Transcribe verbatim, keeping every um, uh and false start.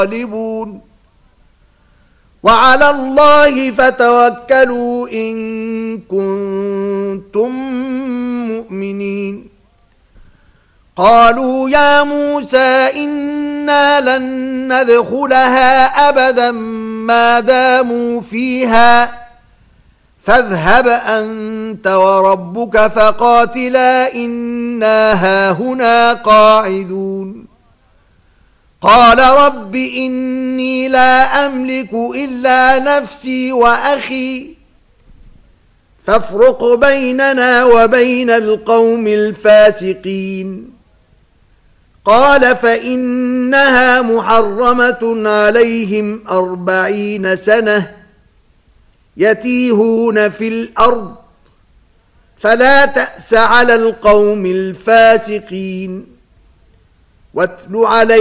غالبون وعلى الله فتوكلوا إن كنتم مؤمنين قالوا يا موسى إنا لن ندخلها أبدا ما داموا فيها فاذهب أنت وربك فقاتلا إنا هاهنا قاعدون قال رب إني لا أملك إلا نفسي وأخي فافرق بيننا وبين القوم الفاسقين قال فإنها محرمة عليهم أربعين سنة يتيهون في الأرض فلا تأس على القوم الفاسقين واتل عليهم